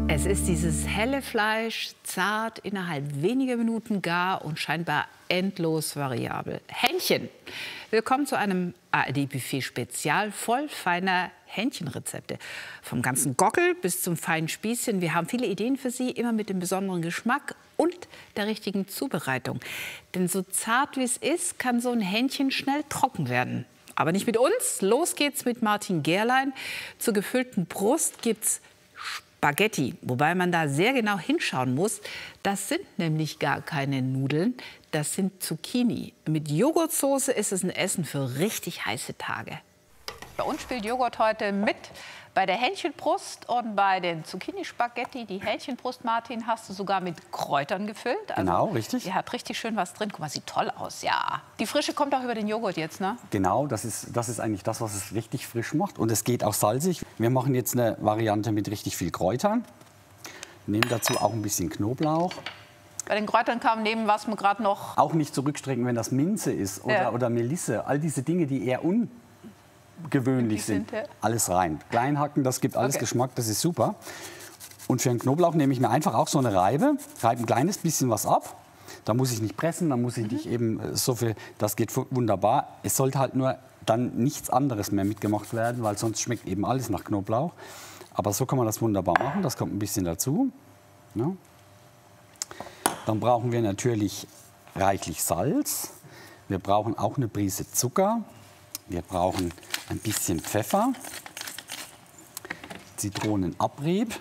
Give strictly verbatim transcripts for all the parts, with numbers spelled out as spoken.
Es ist dieses helle Fleisch, zart, innerhalb weniger Minuten gar und scheinbar endlos variabel. Hähnchen. Willkommen zu einem A R D-Buffet-Spezial voll feiner Hähnchenrezepte. Vom ganzen Gockel bis zum feinen Spießchen. Wir haben viele Ideen für Sie, immer mit dem besonderen Geschmack und der richtigen Zubereitung. Denn so zart wie es ist, kann so ein Hähnchen schnell trocken werden. Aber nicht mit uns. Los geht's mit Martin Gerlein. Zur gefüllten Brust gibt's Spaghetti, wobei man da sehr genau hinschauen muss. Das sind nämlich gar keine Nudeln, das sind Zucchini. Mit Joghurtsoße ist es ein Essen für richtig heiße Tage. Bei uns spielt Joghurt heute mit bei der Hähnchenbrust und bei den Zucchini-Spaghetti. Die Hähnchenbrust, Martin, hast du sogar mit Kräutern gefüllt. Also, genau, richtig. Die hat richtig schön was drin. Guck mal, sieht toll aus, ja. Die Frische kommt auch über den Joghurt jetzt, ne? Genau, das ist, das ist eigentlich das, was es richtig frisch macht. Und es geht auch salzig. Wir machen jetzt eine Variante mit richtig viel Kräutern. Nehmen dazu auch ein bisschen Knoblauch. Bei den Kräutern kam neben was man gerade noch... Auch nicht zurückstrecken, wenn das Minze ist oder, Ja. oder Melisse. All diese Dinge, die eher ungewöhnlich sind, sind, ja. alles rein. Kleinhacken, das gibt alles Okay. Geschmack, das ist super. Und für den Knoblauch nehme ich mir einfach auch so eine Reibe, reibe ein kleines bisschen was ab. Da muss ich nicht pressen, da muss ich nicht eben so viel, das geht wunderbar. Es sollte halt nur dann nichts anderes mehr mitgemacht werden, weil sonst schmeckt eben alles nach Knoblauch. Aber so kann man das wunderbar machen, das kommt ein bisschen dazu. Ja. Dann brauchen wir natürlich reichlich Salz. Wir brauchen auch eine Prise Zucker. Wir brauchen ein bisschen Pfeffer. Zitronenabrieb.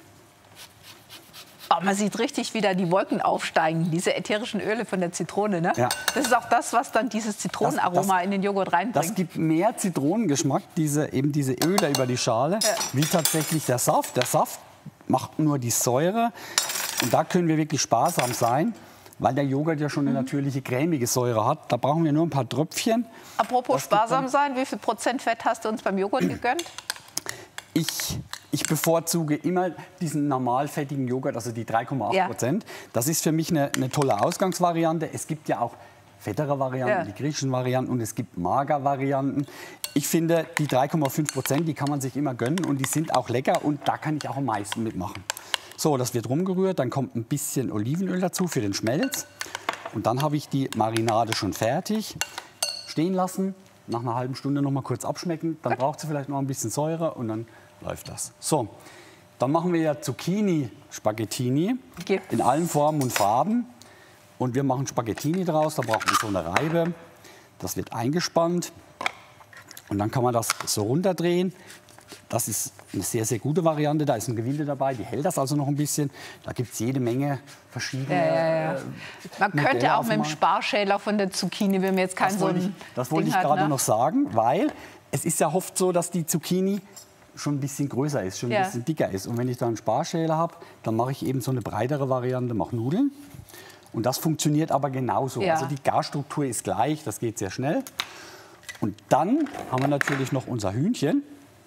Oh, man sieht richtig, wie da die Wolken aufsteigen, diese ätherischen Öle von der Zitrone. Ne? Ja. Das ist auch das, was dann dieses Zitronenaroma Das- das- in den Joghurt Das reinbringt. gibt mehr Zitronengeschmack, diese, eben diese Öle über die Schale, Ja. wie tatsächlich der Saft. Der Saft macht nur die Säure. Und da können wir wirklich sparsam sein, weil der Joghurt ja schon eine natürliche cremige Säure hat. Da brauchen wir nur ein paar Tröpfchen. Apropos Das gibt sparsam dann- sein, wie viel Prozent Fett hast du uns beim Joghurt gegönnt? Ich, ich bevorzuge immer diesen normalfettigen Joghurt, also die drei Komma acht Prozent. Das ist für mich eine, eine tolle Ausgangsvariante. Es gibt ja auch fettere Varianten, Ja. die griechischen Varianten, und es gibt Mager-Varianten. Ich finde, die drei Komma fünf Prozent, die kann man sich immer gönnen und die sind auch lecker und da kann ich auch am meisten mitmachen. So, das wird rumgerührt, dann kommt ein bisschen Olivenöl dazu für den Schmelz. Und dann habe ich die Marinade schon fertig. Stehen lassen, nach einer halben Stunde noch mal kurz abschmecken. Dann braucht sie vielleicht noch ein bisschen Säure und dann läuft das. So, dann machen wir ja Zucchini-Spaghettini Okay. in allen Formen und Farben. Und wir machen Spaghettini draus, da braucht man so eine Reibe. Das wird eingespannt. Und dann kann man das so runterdrehen. Das ist eine sehr, sehr gute Variante. Da ist ein Gewinde dabei, die hält das also noch ein bisschen. Da gibt es jede Menge verschiedene. Ja, ja, ja. äh, Man Modelle könnte auch auf mit dem dem Markt. Sparschäler von der Zucchini, wenn wir jetzt kein Das so wollte ich, ein das wollte Ding ich hat, gerade ne? noch sagen, weil es ist ja oft so, dass die Zucchini schon ein bisschen größer ist, schon ein Ja. bisschen dicker ist. Und wenn ich da einen Sparschäler habe, dann mache ich eben so eine breitere Variante, mache Nudeln. Und das funktioniert aber genauso. Ja. Also die Garstruktur ist gleich, das geht sehr schnell. Und dann haben wir natürlich noch unser Hühnchen.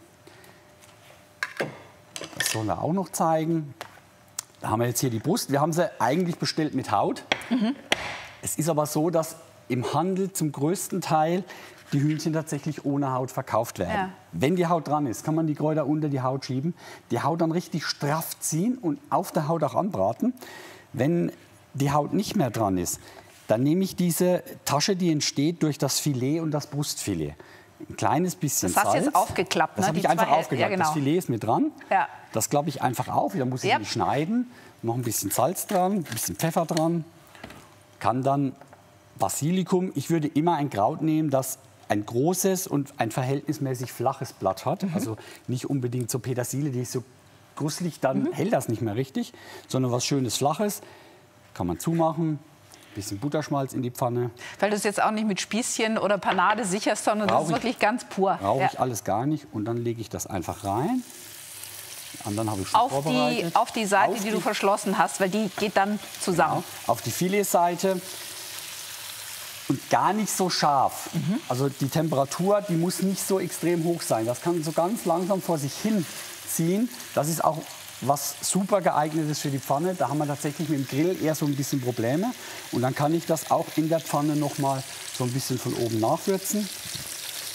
Das sollen wir auch noch zeigen. Da haben wir jetzt hier die Brust. Wir haben sie eigentlich bestellt mit Haut. Mhm. Es ist aber so, dass im Handel zum größten Teil die Hühnchen tatsächlich ohne Haut verkauft werden. Ja. Wenn die Haut dran ist, kann man die Kräuter unter die Haut schieben, die Haut dann richtig straff ziehen und auf der Haut auch anbraten. Wenn die Haut nicht mehr dran ist, dann nehme ich diese Tasche, die entsteht durch das Filet und das Brustfilet. Ein kleines bisschen Das hast du Salz. jetzt aufgeklappt, Das ne? habe ich Die einfach zwei Häl- aufgeklappt. ja, genau. Das Filet ist mit dran. Ja. Das klappe ich einfach auf. Da muss ich Ja. nicht schneiden. Noch ein bisschen Salz dran, ein bisschen Pfeffer dran. Kann dann Basilikum. Ich würde immer ein Kraut nehmen, das ein großes und ein verhältnismäßig flaches Blatt hat. Mhm. Also nicht unbedingt so Petersilie, die ist so gruselig, dann Mhm. hält das nicht mehr richtig, sondern was Schönes, Flaches. Kann man zumachen. Bisschen Butterschmalz in die Pfanne. Weil du es jetzt auch nicht mit Spießchen oder Panade sicherst, sondern das Brauch ist ich- wirklich ganz pur. Brauche Ja. ich alles gar nicht. Und dann lege ich das einfach rein. Die anderen habe ich schon Auf die, vorbereitet. auf die Seite, Auf die du verschlossen hast, weil die geht dann zusammen. Genau, auf die Filetseite. Und gar nicht so scharf. Mhm. Also die Temperatur, die muss nicht so extrem hoch sein. Das kann so ganz langsam vor sich hin ziehen. Das ist auch was super geeignet ist für die Pfanne. Da haben wir tatsächlich mit dem Grill eher so ein bisschen Probleme. Und dann kann ich das auch in der Pfanne noch mal so ein bisschen von oben nachwürzen.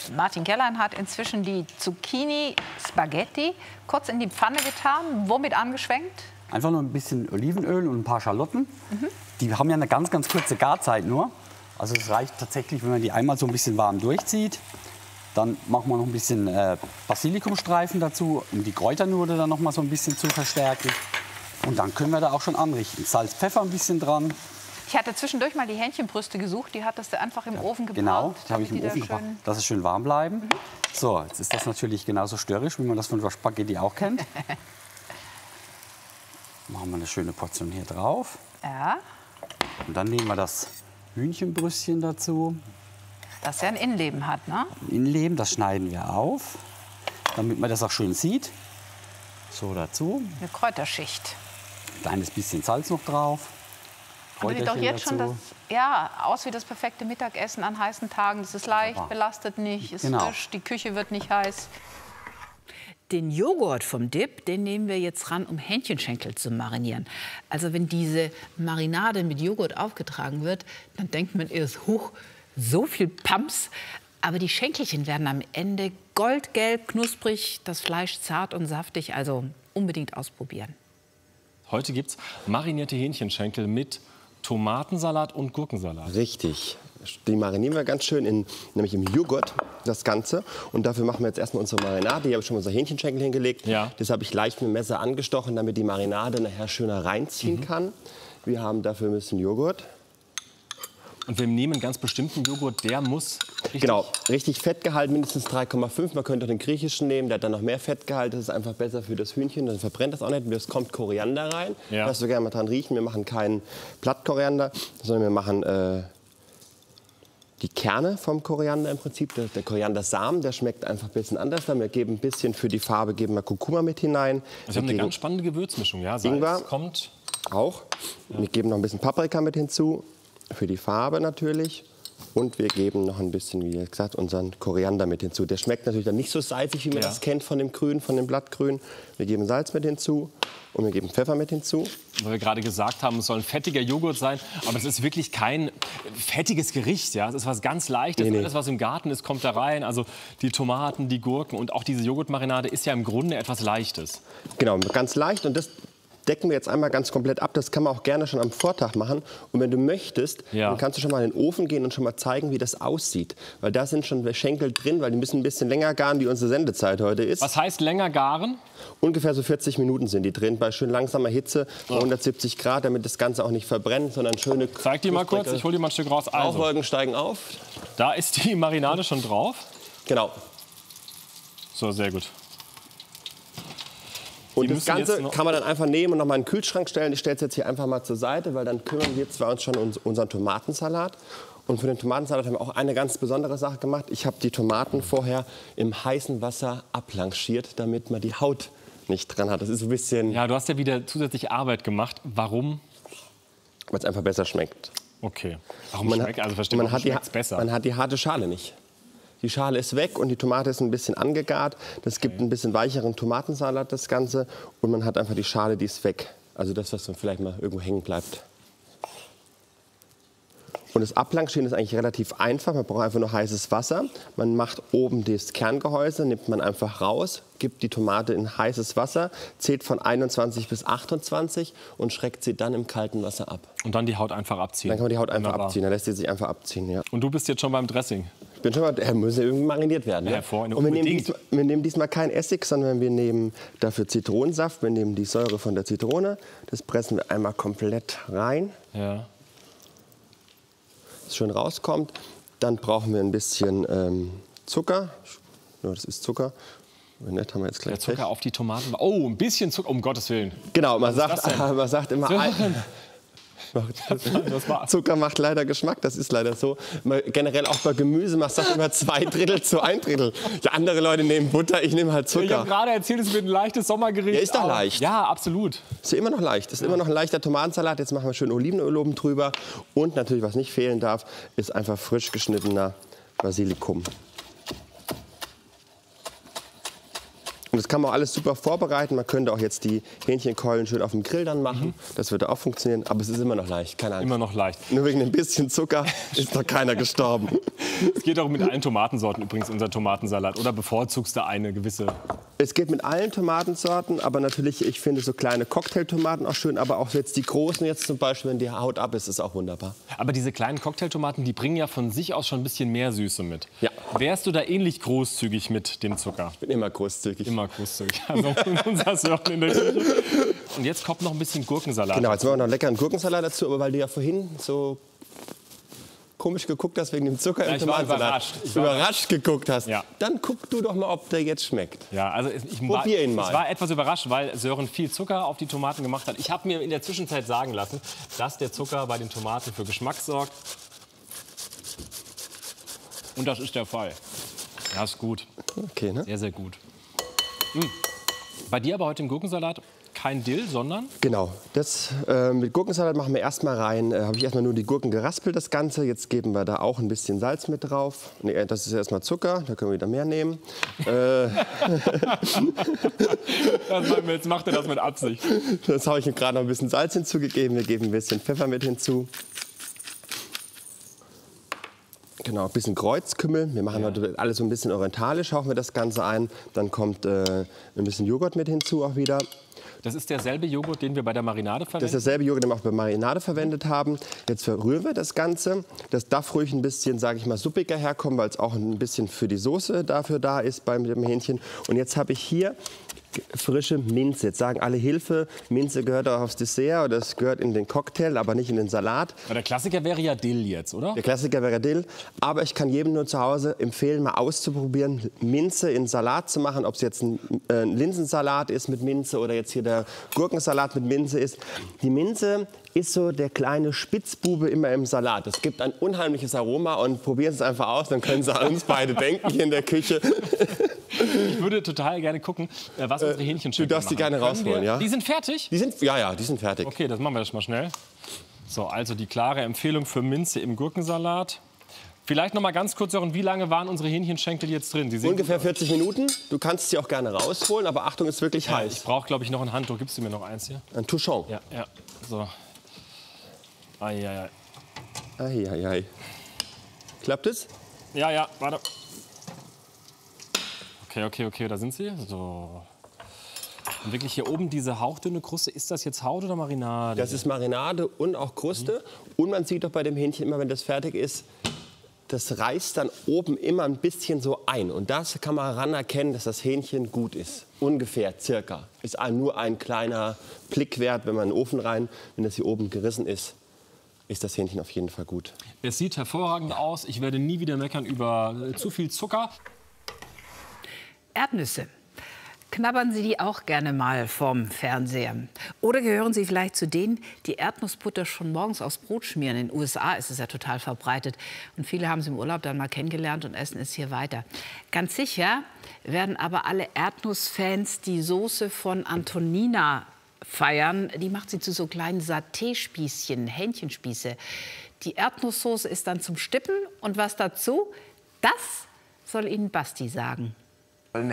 Martin Gerlein hat inzwischen die Zucchini Spaghetti kurz in die Pfanne getan. Womit angeschwenkt? Einfach nur ein bisschen Olivenöl und ein paar Schalotten. Mhm. Die haben ja eine ganz, ganz kurze Garzeit nur. Also es reicht tatsächlich, wenn man die einmal so ein bisschen warm durchzieht. Dann machen wir noch ein bisschen äh, Basilikumstreifen dazu, um die Kräuternote dann noch mal so ein bisschen zu verstärken. Und dann können wir da auch schon anrichten. Salz, Pfeffer ein bisschen dran. Ich hatte zwischendurch mal die Hähnchenbrüste gesucht. Die hattest du einfach im Ofen gebraten. Genau, die habe ich im Ofen gebraten, dass es schön warm bleiben. Mhm. So, jetzt ist das natürlich genauso störrisch, wie man das von der Spaghetti auch kennt. Machen wir eine schöne Portion hier drauf. Ja. Und dann nehmen wir das Hühnchenbrüstchen dazu. Das ja ein Innenleben hat, ne? Ein Innenleben, das schneiden wir auf, damit man das auch schön sieht. So dazu. Eine Kräuterschicht. Ein kleines bisschen Salz noch drauf. Aber sieht doch jetzt schon das, ja, aus wie das perfekte Mittagessen an heißen Tagen. Es ist leicht, Wunderbar. Belastet nicht, ist Genau. frisch, die Küche wird nicht heiß. Den Joghurt vom Dip, den nehmen wir jetzt ran, um Hähnchenschenkel zu marinieren. Also wenn diese Marinade mit Joghurt aufgetragen wird, dann denkt man erst, huch, so viel Pumps. Aber die Schenkelchen werden am Ende goldgelb, knusprig, das Fleisch zart und saftig. Also unbedingt ausprobieren. Heute gibt es marinierte Hähnchenschenkel mit Tomatensalat und Gurkensalat. Richtig. Die marinieren wir ganz schön, in, nämlich im Joghurt, das Ganze. Und dafür machen wir jetzt erstmal unsere Marinade. Hier habe ich schon unser Hähnchenschenkel hingelegt. Ja. Das habe ich leicht mit dem Messer angestochen, damit die Marinade nachher schöner reinziehen mhm. kann. Wir haben dafür ein bisschen Joghurt. Und wir nehmen einen ganz bestimmten Joghurt, der muss richtig... Genau, richtig Fett gehalten, mindestens drei Komma fünf. Man könnte auch den griechischen nehmen, der hat dann noch mehr Fett gehalten. Das ist einfach besser für das Hühnchen, dann verbrennt das auch nicht. Es kommt Koriander rein, ja. Lass du gerne mal dran riechen. Wir machen keinen Blattkoriander, sondern wir machen äh, die Kerne vom Koriander im Prinzip. Der, der Koriandersamen, der schmeckt einfach ein bisschen anders. Dann wir geben ein bisschen für die Farbe, geben wir Kurkuma mit hinein. Also wir haben eine ganz spannende Gewürzmischung, ja. Salz Ingwer kommt... Auch. Ja. Wir geben noch ein bisschen Paprika mit hinzu. Für die Farbe natürlich. Und wir geben noch ein bisschen, wie gesagt, unseren Koriander mit hinzu. Der schmeckt natürlich dann nicht so salzig, wie man ja. das kennt von dem Grün, von dem Blattgrün. Wir geben Salz mit hinzu und wir geben Pfeffer mit hinzu. Weil wir gerade gesagt haben, es soll ein fettiger Joghurt sein, aber es ist wirklich kein fettiges Gericht. Ja? Es ist was ganz Leichtes. Nee, nee. Alles, was im Garten ist, kommt da rein. Also die Tomaten, die Gurken und auch diese Joghurtmarinade ist ja im Grunde etwas Leichtes. Genau, ganz leicht. Und das decken wir jetzt einmal ganz komplett ab. Das kann man auch gerne schon am Vortag machen. Und wenn du möchtest, ja. dann kannst du schon mal in den Ofen gehen und schon mal zeigen, wie das aussieht. Weil da sind schon Schenkel drin, weil die müssen ein bisschen länger garen, wie unsere Sendezeit heute ist. Was heißt länger garen? Ungefähr so vierzig Minuten sind die drin, bei schön langsamer Hitze, bei hundertsiebzig Grad, damit das Ganze auch nicht verbrennt, sondern schöne... Zeig die mal kurz, ich hole die mal ein Stück raus. Also, Rauchwolken steigen auf. Da ist die Marinade schon drauf. Genau. So, sehr gut. Und das Ganze kann man dann einfach nehmen und noch mal in den Kühlschrank stellen. Ich stelle es jetzt hier einfach mal zur Seite, weil dann kümmern wir zwar uns schon um unseren Tomatensalat. Und für den Tomatensalat haben wir auch eine ganz besondere Sache gemacht. Ich habe die Tomaten vorher im heißen Wasser abblanchiert, damit man die Haut nicht dran hat. Das ist ein bisschen... Ja, du hast ja wieder zusätzliche Arbeit gemacht. Warum? Weil es einfach besser schmeckt. Okay. Warum man schmeckt hat, also verstehe, man warum hat die, schmeckt's besser? Man hat die harte Schale nicht. Die Schale ist weg und die Tomate ist ein bisschen angegart. Das gibt ein bisschen weicheren Tomatensalat, das Ganze. Und man hat einfach die Schale, die ist weg. Also das, was dann vielleicht mal irgendwo hängen bleibt. Und das Abblanchieren ist eigentlich relativ einfach. Man braucht einfach nur heißes Wasser. Man macht oben das Kerngehäuse, nimmt man einfach raus, gibt die Tomate in heißes Wasser, zählt von einundzwanzig bis achtundzwanzig und schreckt sie dann im kalten Wasser ab. Und dann die Haut einfach abziehen. Dann kann man die Haut einfach Wunderbar. abziehen. Dann lässt sie sich einfach abziehen, ja. Und du bist jetzt schon beim Dressing? Ich bin schon mal, er muss ja irgendwie mariniert werden. Ja, Ja, vorhin und wir nehmen, unbedingt. diesmal, wir nehmen diesmal keinen Essig, sondern wir nehmen dafür Zitronensaft. Wir nehmen die Säure von der Zitrone. Das pressen wir einmal komplett rein, Ja. dass es schön rauskommt. Dann brauchen wir ein bisschen ähm, Zucker. Ja, das ist Zucker. Wenn nicht, haben wir jetzt gleich Der Zucker Pech. auf die Tomaten. Oh, ein bisschen Zucker, um Gottes Willen. Genau, man Was ist das sagt, denn? man sagt immer, ein, Das war Zucker macht leider Geschmack, das ist leider so. Man, generell auch bei Gemüse, man sagt immer zwei Drittel zu ein Drittel. Ja, andere Leute nehmen Butter, ich nehme halt Ich habe Zucker. gerade erzählt, es wird ein leichtes Sommergericht. Ja, ist doch aber- leicht. Ja, absolut. Ist ja immer noch leicht. Ist immer noch ein leichter Tomatensalat. Jetzt machen wir schön Olivenöl oben drüber. Und natürlich, was nicht fehlen darf, ist einfach frisch geschnittener Basilikum. Und das kann man auch alles super vorbereiten. Man könnte auch jetzt die Hähnchenkeulen schön auf dem Grill dann machen. Mhm. Das würde auch funktionieren. Aber es ist immer noch leicht. Keine Angst. Immer noch leicht. Nur wegen ein bisschen Zucker ist noch keiner gestorben. Es geht auch mit allen Tomatensorten übrigens, unser Tomatensalat. Oder bevorzugst du eine gewisse? Es geht mit allen Tomatensorten. Aber natürlich, ich finde so kleine Cocktailtomaten auch schön. Aber auch jetzt die großen jetzt zum Beispiel, wenn die Haut ab ist, ist auch wunderbar. Aber diese kleinen Cocktailtomaten, die bringen ja von sich aus schon ein bisschen mehr Süße mit. Ja. Wärst du da ähnlich großzügig mit dem Zucker? Ich bin immer großzügig. Immer großzügig. Also unser Sören in der Küche. Und jetzt kommt noch ein bisschen Gurkensalat. Genau, jetzt machen wir noch einen leckeren Gurkensalat dazu. Aber weil du ja vorhin so komisch geguckt hast wegen dem Zucker ja, im Tomatensalat, überrascht. Ich war überrascht geguckt hast, ja. Dann guck du doch mal, ob der jetzt schmeckt. Ja, also ich Probier war, ihn mal. Ich war etwas überrascht, weil Sören viel Zucker auf die Tomaten gemacht hat. Ich habe mir in der Zwischenzeit sagen lassen, dass der Zucker bei den Tomaten für Geschmack sorgt. Und das ist der Fall. Ja, ist gut. Okay, ne? Sehr, sehr gut. Mhm. Bei dir aber heute im Gurkensalat kein Dill, sondern? Genau. Das, äh, mit Gurkensalat machen wir erstmal rein. Äh, Habe ich erstmal nur die Gurken geraspelt, das Ganze. Jetzt geben wir da auch ein bisschen Salz mit drauf. Nee, das ist erstmal Zucker, da können wir wieder mehr nehmen. äh, Jetzt macht er das mit Absicht. Das habe ich gerade noch ein bisschen Salz hinzugegeben. Wir geben ein bisschen Pfeffer mit hinzu. Genau, ein bisschen Kreuzkümmel. Wir machen ja. heute alles so ein bisschen orientalisch, hauchen wir das Ganze ein. Dann kommt äh, ein bisschen Joghurt mit hinzu auch wieder. Das ist derselbe Joghurt, den wir bei der Marinade verwenden? Das ist derselbe Joghurt, den wir auch bei der Marinade verwendet haben. Jetzt verrühren wir das Ganze. Das darf ruhig ein bisschen, sage ich mal, suppiger herkommen, weil es auch ein bisschen für die Soße dafür da ist beim dem Hähnchen. Und jetzt habe ich hier frische Minze. Jetzt sagen alle Hilfe, Minze gehört auch aufs Dessert oder es gehört in den Cocktail, aber nicht in den Salat. Aber der Klassiker wäre ja Dill jetzt, oder? Der Klassiker wäre Dill, aber ich kann jedem nur zu Hause empfehlen, mal auszuprobieren, Minze in Salat zu machen, ob es jetzt ein, äh, ein Linsensalat ist mit Minze oder jetzt hier der Gurkensalat mit Minze ist. Die Minze ist so der kleine Spitzbube immer im Salat. Es gibt ein unheimliches Aroma und probieren Sie es einfach aus, dann können Sie an uns beide denken hier in der Küche. Ich würde total gerne gucken, was unsere Hähnchenschenkel Du darfst die gerne rausholen, ja? Die sind fertig? Die sind, ja, ja, die sind fertig. Okay, das machen wir das mal schnell. So, also die klare Empfehlung für Minze im Gurkensalat. Vielleicht noch mal ganz kurz, Sören, wie lange waren unsere Hähnchenschenkel jetzt drin? Sie Ungefähr vierzig Minuten. Du kannst sie auch gerne rausholen, aber Achtung, ist wirklich ja, heiß. Ich brauche, glaube ich, noch ein Handtuch. Gibst du mir noch eins hier? Ein Touchon. Ja, ja. So. Eieiei. Eieiei. Klappt es? Ja, ja, warte. Okay, okay, okay, da sind sie. So. Und wirklich hier oben diese hauchdünne Kruste, ist das jetzt Haut oder Marinade? Das ist Marinade und auch Kruste. Mhm. Und man sieht doch bei dem Hähnchen immer, wenn das fertig ist, das reißt dann oben immer ein bisschen so ein. Und das kann man ran erkennen, dass das Hähnchen gut ist. Ungefähr, circa. Ist nur ein kleiner Blick wert, wenn man in den Ofen rein, wenn das hier oben gerissen ist, ist das Hähnchen auf jeden Fall gut. Es sieht hervorragend aus. Ich werde nie wieder meckern über zu viel Zucker. Erdnüsse. Knabbern Sie die auch gerne mal vom Fernseher? Oder gehören Sie vielleicht zu denen, die Erdnussbutter schon morgens aufs Brot schmieren? In den U S A ist es ja total verbreitet. Und viele haben es im Urlaub dann mal kennengelernt und essen es hier weiter. Ganz sicher werden aber alle Erdnussfans die Soße von Antonina feiern. Die macht sie zu so kleinen Saté-Spießchen, Hähnchenspieße. Die Erdnusssoße ist dann zum Stippen. Und was dazu? Das soll Ihnen Basti sagen. Ein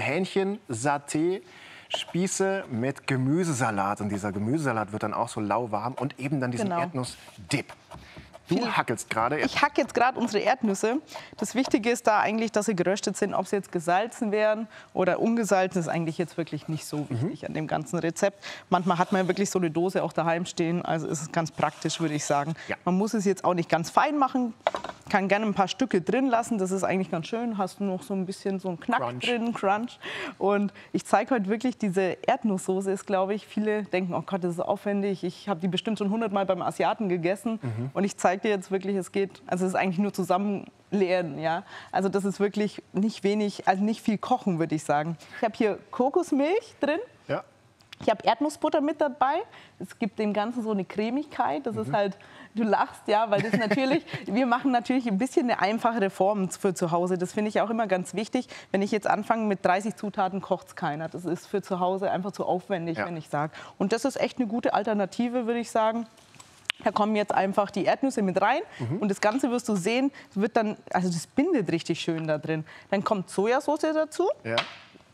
Hähnchen-Saté-Spieße mit Gemüsesalat. Und dieser Gemüsesalat wird dann auch so lauwarm. Und eben dann diesen Genau. Erdnuss-Dip. Du hackelst gerade. Ich hacke jetzt gerade unsere Erdnüsse. Das Wichtige ist da eigentlich, dass sie geröstet sind. Ob sie jetzt gesalzen werden oder ungesalzen, ist eigentlich jetzt wirklich nicht so wichtig mhm. an dem ganzen Rezept. Manchmal hat man ja wirklich so eine Dose auch daheim stehen. Also ist es ganz praktisch, würde ich sagen. Ja. Man muss es jetzt auch nicht ganz fein machen. Kann gerne ein paar Stücke drin lassen. Das ist eigentlich ganz schön. Hast du noch so ein bisschen so einen Knack Crunch. drin, Crunch. Und ich zeige heute wirklich, diese Erdnusssoße ist, glaube ich, viele denken, oh Gott, das ist aufwendig. Ich habe die bestimmt schon hundertmal beim Asiaten gegessen. Mhm. Und ich zeige dir jetzt wirklich, es geht, also es ist eigentlich nur zusammenleeren, ja. Also das ist wirklich nicht wenig, also nicht viel kochen, würde ich sagen. Ich habe hier Kokosmilch drin. Ja. Ich habe Erdnussbutter mit dabei. Es gibt dem Ganzen so eine Cremigkeit. Das mhm. ist halt, du lachst, ja, weil das natürlich, wir machen natürlich ein bisschen eine einfachere Form für zu Hause. Das finde ich auch immer ganz wichtig. Wenn ich jetzt anfange mit dreißig Zutaten, kocht es keiner. Das ist für zu Hause einfach zu aufwendig, ja. wenn ich sage. Und das ist echt eine gute Alternative, würde ich sagen. Da kommen jetzt einfach die Erdnüsse mit rein mhm. und das Ganze wirst du sehen, wird dann, also das bindet richtig schön da drin. Dann kommt Sojasauce dazu. Ja.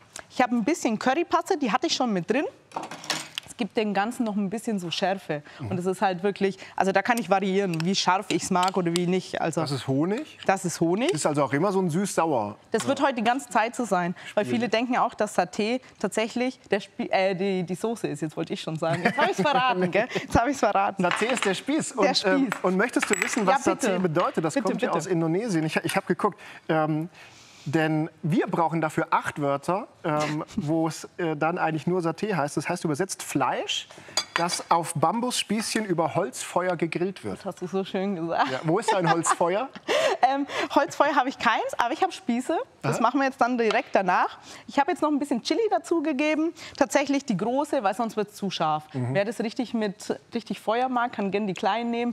Ich habe ein bisschen Currypaste, die hatte ich schon mit drin. Es gibt dem Ganzen noch ein bisschen so Schärfe. Und es ist halt wirklich, also da kann ich variieren, wie scharf ich es mag oder wie nicht. Also, Das ist Honig? das ist Honig. Ist also auch immer so ein süß-sauer. Das wird heute die ganze Zeit so sein. Weil viele denken auch, dass Saté tatsächlich der Spie äh, die, die Soße ist. Jetzt wollte ich schon sagen. Jetzt habe ich es verraten, gell? Jetzt habe ich es verraten. Saté ist der Spieß. Und, Der Spieß. Ähm, und möchtest du wissen, was Ja, bitte. Saté bedeutet? Das Bitte, kommt ja bitte. aus Indonesien. Ich, ich habe geguckt. Ähm, Denn wir brauchen dafür acht Wörter, ähm, wo es äh, dann eigentlich nur Saté heißt. Das heißt übersetzt Fleisch, das auf Bambusspießchen über Holzfeuer gegrillt wird. Das hast du so schön gesagt. Ja, wo ist ein Holzfeuer? Ähm, Holzfeuer habe ich keins, aber ich habe Spieße. Das Aha. machen wir jetzt dann direkt danach. Ich habe jetzt noch ein bisschen Chili dazugegeben. Tatsächlich die große, weil sonst wird es zu scharf. Wer das richtig mit richtig Feuer mag, kann gerne die kleinen nehmen.